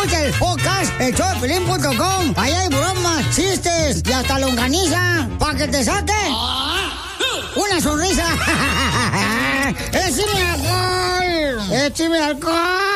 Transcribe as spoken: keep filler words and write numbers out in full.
Escucha el podcast, el show de Piolín punto com. Ahí hay bromas, chistes y hasta longaniza para que te saque una sonrisa. ¡Échame alcohol! ¡Échame alcohol!